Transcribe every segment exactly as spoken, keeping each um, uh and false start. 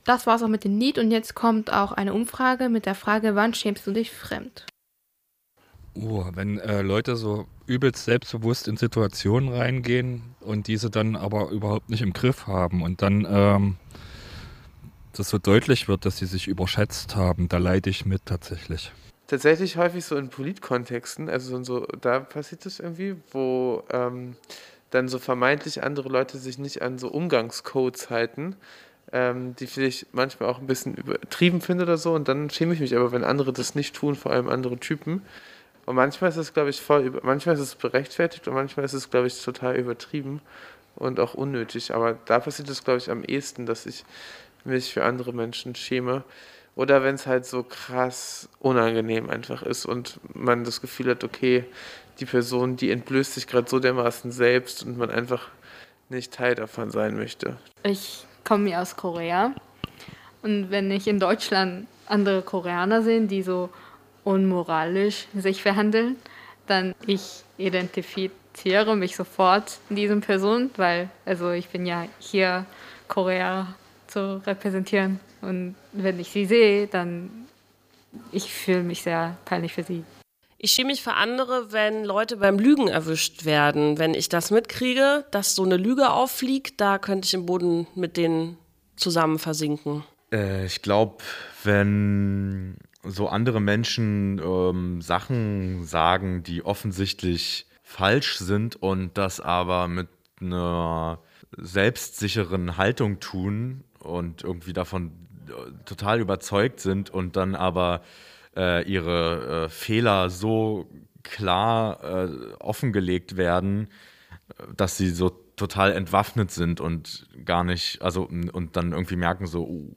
Das war's auch mit dem Lied und jetzt kommt auch eine Umfrage mit der Frage, wann schämst du dich fremd? Uh, wenn äh, Leute so übelst selbstbewusst in Situationen reingehen und diese dann aber überhaupt nicht im Griff haben und dann ähm, das so deutlich wird, dass sie sich überschätzt haben, da leide ich mit tatsächlich. Tatsächlich häufig so in Politkontexten, also so, so da passiert das irgendwie, wo ähm, dann so vermeintlich andere Leute sich nicht an so Umgangscodes halten, ähm, die vielleicht manchmal auch ein bisschen übertrieben finde oder so, und dann schäme ich mich aber, wenn andere das nicht tun, vor allem andere Typen. Und manchmal ist es, glaube ich, voll, über- manchmal ist es berechtfertigt und manchmal ist es, glaube ich, total übertrieben und auch unnötig. Aber da passiert es, glaube ich, am ehesten, dass ich mich für andere Menschen schäme. Oder wenn es halt so krass unangenehm einfach ist und man das Gefühl hat, okay, die Person, die entblößt sich gerade so dermaßen selbst und man einfach nicht Teil davon sein möchte. Ich komme ja aus Korea und wenn ich in Deutschland andere Koreaner sehe, die so unmoralisch sich verhandeln, dann ich identifiziere mich sofort in diesen Personen, weil also ich bin ja hier Korea zu repräsentieren und wenn ich sie sehe, dann ich fühle mich sehr peinlich für sie. Ich schäme mich für andere, wenn Leute beim Lügen erwischt werden. Wenn ich das mitkriege, dass so eine Lüge auffliegt, da könnte ich im Boden mit denen zusammen versinken. Äh, ich glaube, wenn so andere Menschen ähm, Sachen sagen, die offensichtlich falsch sind und das aber mit einer selbstsicheren Haltung tun und irgendwie davon äh, total überzeugt sind und dann aber äh, ihre äh, Fehler so klar äh, offengelegt werden, äh, dass sie so total entwaffnet sind und gar nicht, also und dann irgendwie merken so, oh,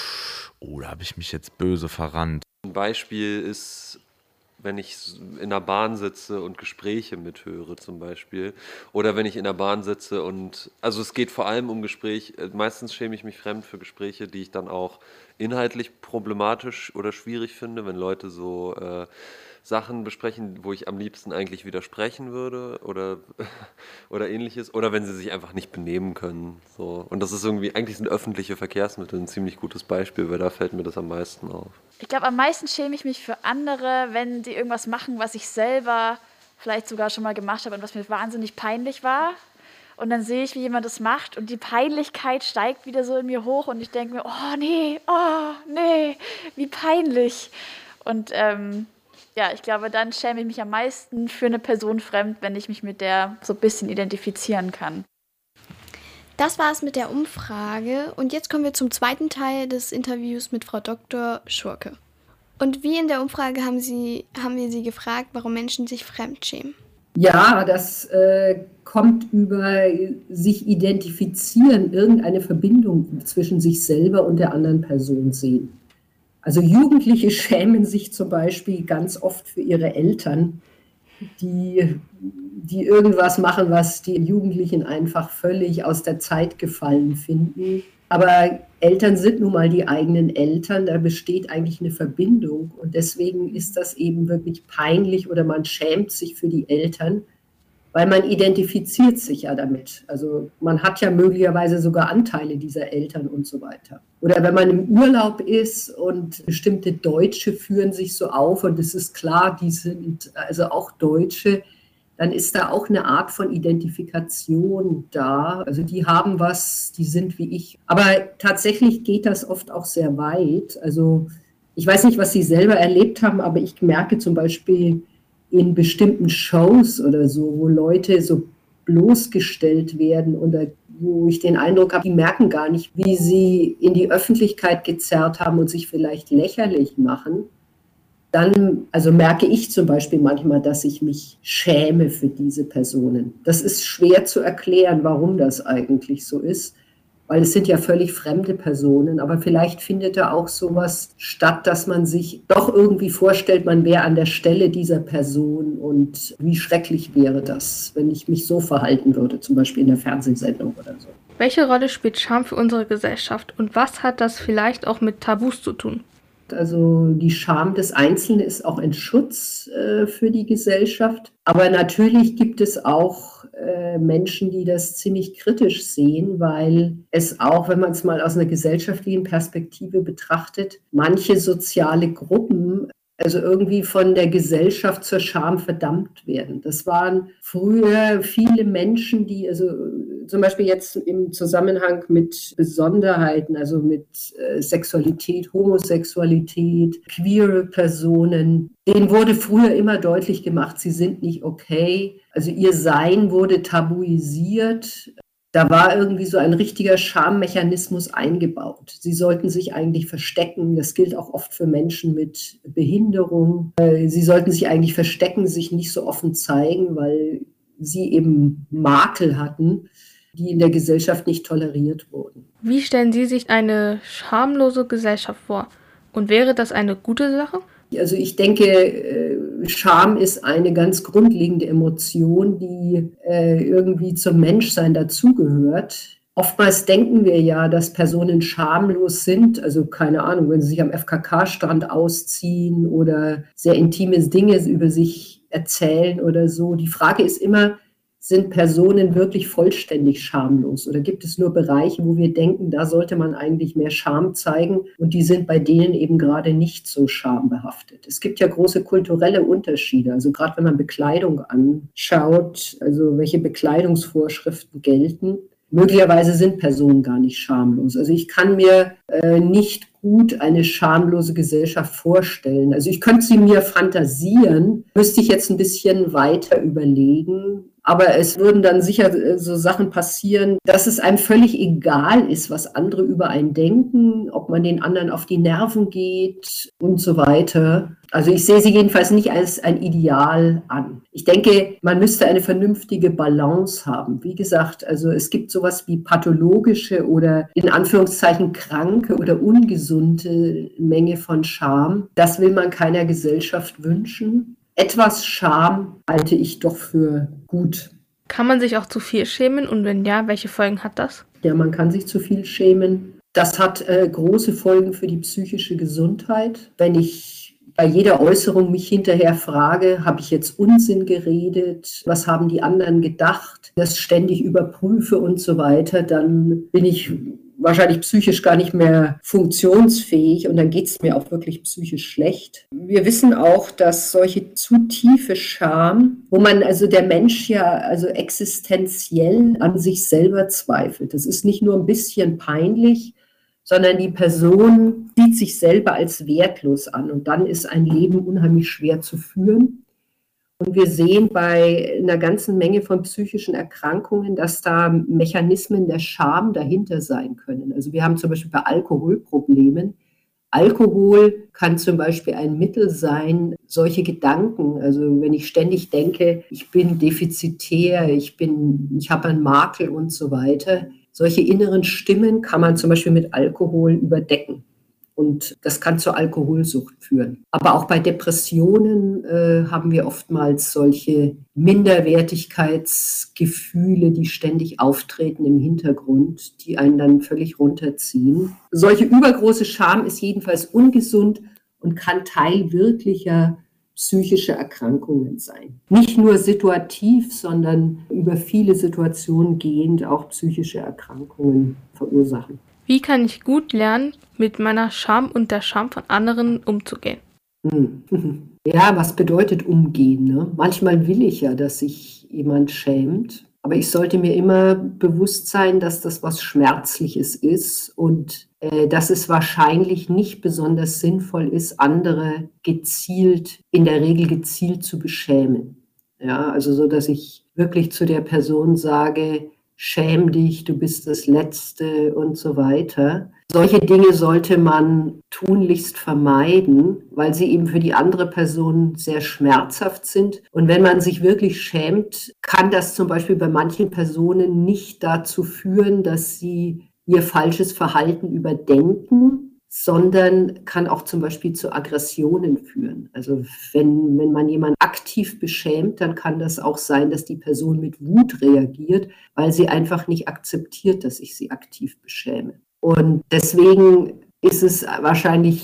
oh da habe ich mich jetzt böse verrannt. Ein Beispiel ist, wenn ich in der Bahn sitze und Gespräche mithöre zum Beispiel. Oder wenn ich in der Bahn sitze und, also es geht vor allem um Gespräche, meistens schäme ich mich fremd für Gespräche, die ich dann auch inhaltlich problematisch oder schwierig finde, wenn Leute so äh, Sachen besprechen, wo ich am liebsten eigentlich widersprechen würde oder, oder ähnliches. Oder wenn sie sich einfach nicht benehmen können. So. Und das ist irgendwie, eigentlich sind öffentliche Verkehrsmittel ein ziemlich gutes Beispiel, weil da fällt mir das am meisten auf. Ich glaube, am meisten schäme ich mich für andere, wenn die irgendwas machen, was ich selber vielleicht sogar schon mal gemacht habe und was mir wahnsinnig peinlich war. Und dann sehe ich, wie jemand das macht und die Peinlichkeit steigt wieder so in mir hoch und ich denke mir, oh nee, oh nee, wie peinlich. Und ähm, ja, ich glaube, dann schäme ich mich am meisten für eine Person fremd, wenn ich mich mit der so ein bisschen identifizieren kann. Das war es mit der Umfrage und jetzt kommen wir zum zweiten Teil des Interviews mit Frau Doktor Schurke. Und wie in der Umfrage haben, sie, haben wir sie gefragt, warum Menschen sich fremdschämen. Ja, das äh, kommt über sich identifizieren, irgendeine Verbindung zwischen sich selber und der anderen Person sehen. Also Jugendliche schämen sich zum Beispiel ganz oft für ihre Eltern, die, die irgendwas machen, was die Jugendlichen einfach völlig aus der Zeit gefallen finden. Aber Eltern sind nun mal die eigenen Eltern, da besteht eigentlich eine Verbindung und deswegen ist das eben wirklich peinlich oder man schämt sich für die Eltern, weil man identifiziert sich ja damit. Also man hat ja möglicherweise sogar Anteile dieser Eltern und so weiter. Oder wenn man im Urlaub ist und bestimmte Deutsche führen sich so auf und es ist klar, die sind also auch Deutsche, dann ist da auch eine Art von Identifikation da. Also die haben was, die sind wie ich. Aber tatsächlich geht das oft auch sehr weit. Also ich weiß nicht, was Sie selber erlebt haben, aber ich merke zum Beispiel in bestimmten Shows oder so, wo Leute so bloßgestellt werden oder wo ich den Eindruck habe, die merken gar nicht, wie sie in die Öffentlichkeit gezerrt haben und sich vielleicht lächerlich machen. Dann, also merke ich zum Beispiel manchmal, dass ich mich schäme für diese Personen. Das ist schwer zu erklären, warum das eigentlich so ist, weil es sind ja völlig fremde Personen, aber vielleicht findet da auch sowas statt, dass man sich doch irgendwie vorstellt, man wäre an der Stelle dieser Person und wie schrecklich wäre das, wenn ich mich so verhalten würde, zum Beispiel in der Fernsehsendung oder so. Welche Rolle spielt Scham für unsere Gesellschaft und was hat das vielleicht auch mit Tabus zu tun? Also die Scham des Einzelnen ist auch ein Schutz äh, für die Gesellschaft. Aber natürlich gibt es auch äh, Menschen, die das ziemlich kritisch sehen, weil es auch, wenn man es mal aus einer gesellschaftlichen Perspektive betrachtet, manche soziale Gruppen also irgendwie von der Gesellschaft zur Scham verdammt werden. Das waren früher viele Menschen, die also zum Beispiel jetzt im Zusammenhang mit Besonderheiten, also mit äh, Sexualität, Homosexualität, queere Personen, denen wurde früher immer deutlich gemacht, sie sind nicht okay. Also ihr Sein wurde tabuisiert. Da war irgendwie so ein richtiger Schammechanismus eingebaut. Sie sollten sich eigentlich verstecken. Das gilt auch oft für Menschen mit Behinderung. Sie sollten sich eigentlich verstecken, sich nicht so offen zeigen, weil sie eben Makel hatten, die in der Gesellschaft nicht toleriert wurden. Wie stellen Sie sich eine schamlose Gesellschaft vor? Und wäre das eine gute Sache? Also ich denke, Scham ist eine ganz grundlegende Emotion, die irgendwie zum Menschsein dazugehört. Oftmals denken wir ja, dass Personen schamlos sind, also keine Ahnung, wenn sie sich am F K K-Strand ausziehen oder sehr intime Dinge über sich erzählen oder so. Die Frage ist immer, sind Personen wirklich vollständig schamlos? Oder gibt es nur Bereiche, wo wir denken, da sollte man eigentlich mehr Scham zeigen und die sind bei denen eben gerade nicht so schambehaftet? Es gibt ja große kulturelle Unterschiede. Also gerade wenn man Bekleidung anschaut, also welche Bekleidungsvorschriften gelten, möglicherweise sind Personen gar nicht schamlos. Also ich kann mir äh, nicht gut eine schamlose Gesellschaft vorstellen. Also ich könnte sie mir fantasieren, müsste ich jetzt ein bisschen weiter überlegen. Aber es würden dann sicher so Sachen passieren, dass es einem völlig egal ist, was andere über einen denken, ob man den anderen auf die Nerven geht und so weiter. Also ich sehe sie jedenfalls nicht als ein Ideal an. Ich denke, man müsste eine vernünftige Balance haben. Wie gesagt, also es gibt sowas wie pathologische oder in Anführungszeichen kranke oder ungesunde Menge von Scham. Das will man keiner Gesellschaft wünschen. Etwas Scham halte ich doch für gut. Kann man sich auch zu viel schämen und wenn ja, welche Folgen hat das? Ja, man kann sich zu viel schämen. Das hat äh, große Folgen für die psychische Gesundheit. Wenn ich bei jeder Äußerung mich hinterher frage, habe ich jetzt Unsinn geredet? Was haben die anderen gedacht? Das ständig überprüfe und so weiter, dann bin ich wahrscheinlich psychisch gar nicht mehr funktionsfähig und dann geht es mir auch wirklich psychisch schlecht. Wir wissen auch, dass solche zu tiefe Scham, wo man also der Mensch ja also existenziell an sich selber zweifelt, das ist nicht nur ein bisschen peinlich, sondern die Person sieht sich selber als wertlos an und dann ist ein Leben unheimlich schwer zu führen. Und wir sehen bei einer ganzen Menge von psychischen Erkrankungen, dass da Mechanismen der Scham dahinter sein können. Also wir haben zum Beispiel bei Alkoholproblemen. Alkohol kann zum Beispiel ein Mittel sein, solche Gedanken, also wenn ich ständig denke, ich bin defizitär, ich bin, ich habe einen Makel und so weiter. Solche inneren Stimmen kann man zum Beispiel mit Alkohol überdecken. Und das kann zur Alkoholsucht führen. Aber auch bei Depressionen äh, haben wir oftmals solche Minderwertigkeitsgefühle, die ständig auftreten im Hintergrund, die einen dann völlig runterziehen. Solche übergroße Scham ist jedenfalls ungesund und kann Teil wirklicher psychischer Erkrankungen sein. Nicht nur situativ, sondern über viele Situationen gehend auch psychische Erkrankungen verursachen. Wie kann ich gut lernen, mit meiner Scham und der Scham von anderen umzugehen? Ja, was bedeutet umgehen? Ne? Manchmal will ich ja, dass sich jemand schämt, aber ich sollte mir immer bewusst sein, dass das was Schmerzliches ist und äh, dass es wahrscheinlich nicht besonders sinnvoll ist, andere gezielt, in der Regel gezielt zu beschämen. Ja, also so, dass ich wirklich zu der Person sage, schäm dich, du bist das Letzte und so weiter. Solche Dinge sollte man tunlichst vermeiden, weil sie eben für die andere Person sehr schmerzhaft sind. Und wenn man sich wirklich schämt, kann das zum Beispiel bei manchen Personen nicht dazu führen, dass sie ihr falsches Verhalten überdenken, sondern kann auch zum Beispiel zu Aggressionen führen. Also wenn, wenn man jemanden aktiv beschämt, dann kann das auch sein, dass die Person mit Wut reagiert, weil sie einfach nicht akzeptiert, dass ich sie aktiv beschäme. Und deswegen ist es wahrscheinlich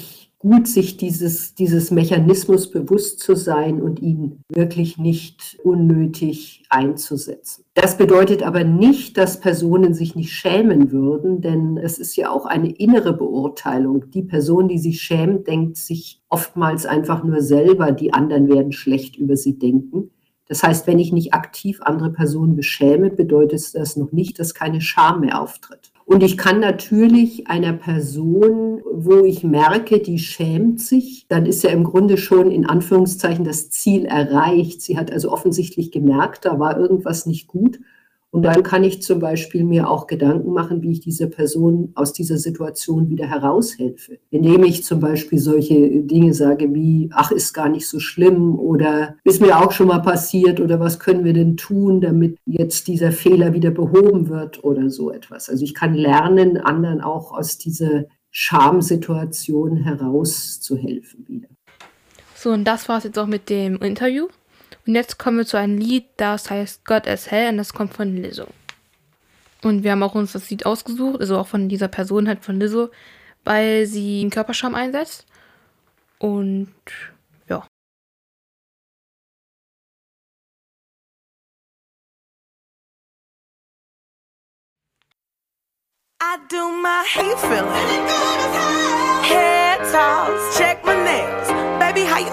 gut, sich dieses, dieses Mechanismus bewusst zu sein und ihn wirklich nicht unnötig einzusetzen. Das bedeutet aber nicht, dass Personen sich nicht schämen würden, denn es ist ja auch eine innere Beurteilung. Die Person, die sich schämt, denkt sich oftmals einfach nur selber, die anderen werden schlecht über sie denken. Das heißt, wenn ich nicht aktiv andere Personen beschäme, bedeutet das noch nicht, dass keine Scham mehr auftritt. Und ich kann natürlich einer Person, wo ich merke, die schämt sich, dann ist ja im Grunde schon in Anführungszeichen das Ziel erreicht. Sie hat also offensichtlich gemerkt, da war irgendwas nicht gut. Und dann kann ich zum Beispiel mir auch Gedanken machen, wie ich diese Person aus dieser Situation wieder heraushelfe. Indem ich zum Beispiel solche Dinge sage wie, ach, ist gar nicht so schlimm oder ist mir auch schon mal passiert oder was können wir denn tun, damit jetzt dieser Fehler wieder behoben wird oder so etwas. Also ich kann lernen, anderen auch aus dieser Schamsituation herauszuhelfen wieder. So, und das war es jetzt auch mit dem Interview. Und jetzt kommen wir zu einem Lied, das heißt God as Hell und das kommt von Lizzo. Und wir haben auch uns das Lied ausgesucht, also auch von dieser Person halt von Lizzo, weil sie einen Körperscham einsetzt. Und ja. I do my hate feeling. Head toss, check my nails. Baby, how you